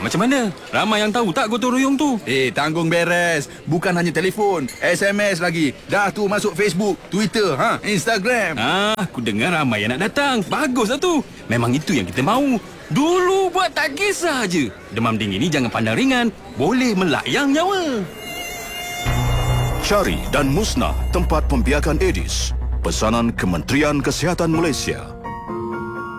Macam mana? Ramai yang tahu tak gotong royong tu? Tanggung beres. Bukan hanya telefon, SMS lagi. Dah tu masuk Facebook, Twitter, Instagram. Aku dengar ramai yang nak datang. Baguslah tu. Memang itu yang kita mahu. Dulu buat tak kisah je. Demam dingin ni jangan pandang ringan. Boleh melayang nyawa. Cari dan musnah tempat pembiakan Aedes. Pesanan Kementerian Kesihatan Malaysia.